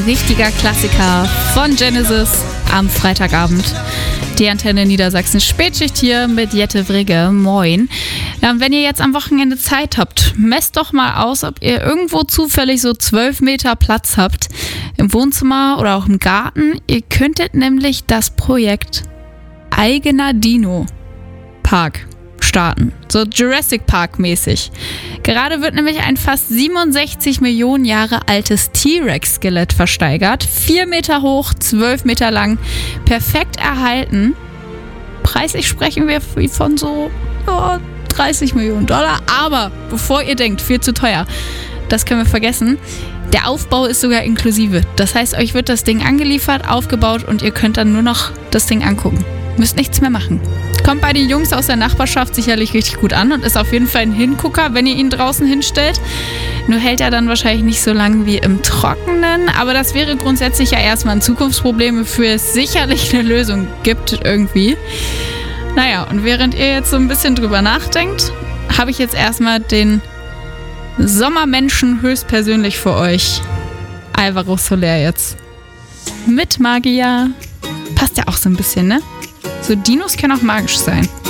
richtiger Klassiker von Genesis am Freitagabend. Die Antenne Niedersachsen Spätschicht hier mit Jette Wrigge. Moin. Ja, und wenn ihr jetzt am Wochenende Zeit habt, messt doch mal aus, ob ihr irgendwo zufällig so 12 Meter Platz habt. Im Wohnzimmer oder auch im Garten. Ihr könntet nämlich das Projekt Eigener Dino Park starten. So Jurassic Park mäßig. Gerade wird nämlich ein fast 67 Millionen Jahre altes T-Rex-Skelett versteigert. 4 Meter hoch, 12 Meter lang, perfekt erhalten. Preislich sprechen wir von so 30 Millionen Dollar. Aber bevor ihr denkt, viel zu teuer, das können wir vergessen. Der Aufbau ist sogar inklusive. Das heißt, euch wird das Ding angeliefert, aufgebaut und ihr könnt dann nur noch das Ding angucken. Müsst nichts mehr machen. Kommt bei den Jungs aus der Nachbarschaft sicherlich richtig gut an und ist auf jeden Fall ein Hingucker, wenn ihr ihn draußen hinstellt. Nur hält er dann wahrscheinlich nicht so lange wie im Trockenen. Aber das wäre grundsätzlich ja erstmal ein Zukunftsproblem, wofür es sicherlich eine Lösung gibt irgendwie. Naja, und während ihr jetzt so ein bisschen drüber nachdenkt, habe ich jetzt erstmal den Sommermenschen höchstpersönlich für euch. Alvaro Soler jetzt. Mit Magier. Passt ja auch so ein bisschen, ne? So Dinos können auch magisch sein.